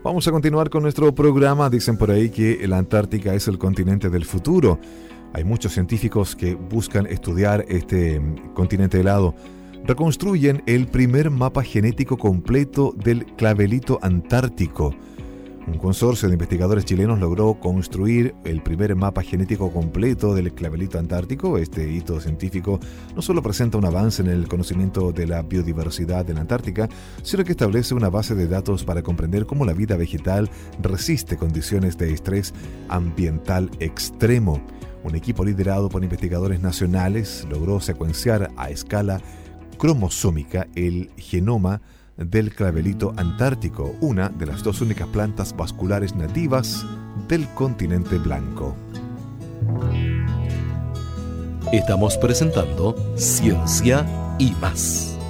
Vamos a continuar con nuestro programa. Dicen por ahí que la Antártica es el continente del futuro. Hay muchos científicos que buscan estudiar este continente helado. Reconstruyen el primer mapa genético completo del clavelito antártico. Un consorcio de investigadores chilenos logró construir el primer mapa genético completo del clavelito antártico. Este hito científico no solo presenta un avance en el conocimiento de la biodiversidad de la Antártica, sino que establece una base de datos para comprender cómo la vida vegetal resiste condiciones de estrés ambiental extremo. Un equipo liderado por investigadores nacionales logró secuenciar a escala cromosómica el genoma del clavelito antártico, una de las dos únicas plantas vasculares nativas del continente blanco. Estamos presentando Ciencia y más.